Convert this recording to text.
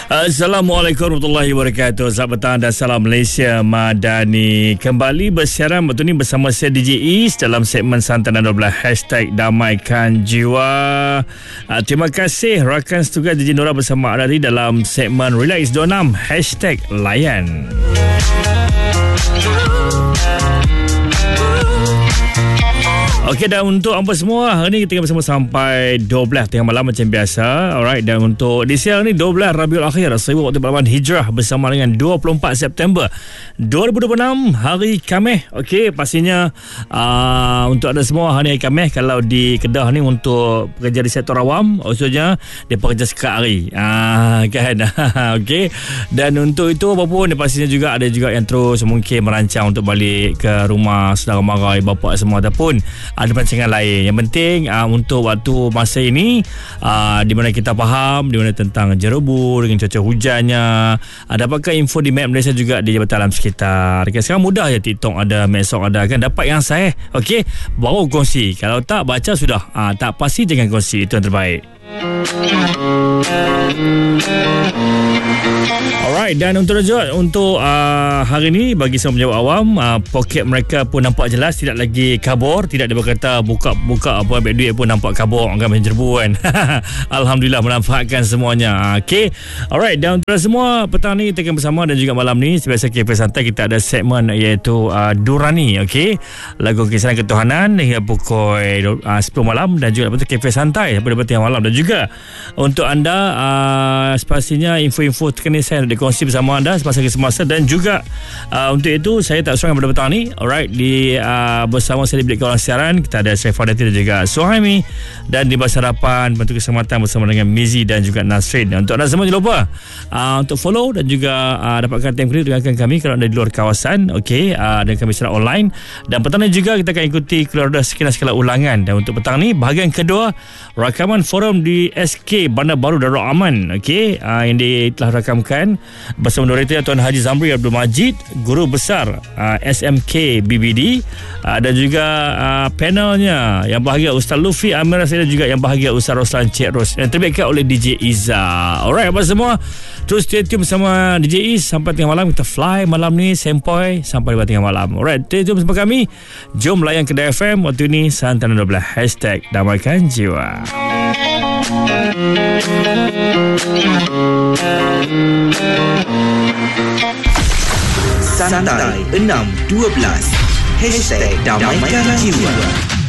Assalamualaikum warahmatullahi wabarakatuh. Selamat petang dan salam Malaysia Madani. Kembali bersiaran waktu ni bersama saya DJ Is dalam segmen Santanan 12 #Damaikan Jiwa. Terima kasih rakan setugas DJ Nora bersama anda dalam segmen Relax 26 #Layan. Okey, dan untuk apa semua, hari ni kita akan bersama sampai 12 tengah malam macam biasa. Alright, dan untuk di siang ni 12 Rabiul Akhir 1441 Hijrah bersama dengan 24 September 2026 hari Khamis. Okey, pastinya untuk anda semua hari Khamis, kalau di Kedah ni untuk pekerja di sektor awam, maksudnya dia pekerja sekali. Kan. Okey. Dan untuk itu apapun, pastinya juga ada juga yang terus mungkin merancang untuk balik ke rumah saudara mara, bapa semua, ataupun ada perancangan lain. Yang penting untuk waktu masa ini di mana kita faham di mana tentang jerebu dengan cuaca hujannya, dapatkan info di Map Malaysia juga di Jabatan Alam Sekitar. Sekarang mudah je, TikTok ada, Mesok ada, kan dapat yang sahih. Okey, baru kongsi. Kalau tak baca sudah, tak pasti jangan kongsi, itu yang terbaik. Alright, dan untuk hari ni bagi semua penjawab awam, poket mereka pun nampak jelas, tidak lagi kabur, tidak dia berkata buka apa ambil duit pun nampak kabur, kan menjerbu kan. Alhamdulillah memanfaatkan semuanya. Okey. Alright, dan untuk semua petang ni kita akan bersama, dan juga malam ni sebiasa KP Santai kita ada segmen iaitu Durani. Okey, lagu Kisah Ketuhanan hingga pukul 10 malam, dan juga lepas tu KP Santai pada tengah malam. Dan juga untuk anda pastinya info-info terkini saya nak dikongsi bersama anda semasa, dan juga untuk itu saya tak seorang pada petang ni. Alright, di bersama saya di bilik kawalan siaran kita ada Syed Fadati dan juga Suhaimi, dan di Bahasa Harapan Bantu Keselamatan bersama dengan Mizi dan juga Nasrin. Dan untuk anda semua jangan lupa untuk follow dan juga dapatkan time credit dengan kami kalau anda di luar kawasan. Okey, dan kami secara online. Dan petang ni juga kita akan ikuti keluar sekilas skala ulangan. Dan untuk petang ni bahagian kedua rakaman forum di SK Bandar Baru Darul Aman. Okey, yang telah rakamkan bersama moderator Tuan Haji Zamri Abdul Majid, Guru Besar SMK BBD, dan juga panelnya yang bahagia Ustaz Lufi Amir, dan juga yang bahagia Ustaz Roslan Cik Ros, yang terbaikkan oleh DJ Iza. Alright, apa semua terus stay tune bersama DJ Iz sampai tengah malam. Kita fly malam ni sempoi sampai tengah malam. Alright, stay tune bersama kami. Jom layan Kedai FM waktu ni Santanan 12 #Damaikan Jiwa. Santai 612 #Damaikan Jiwa.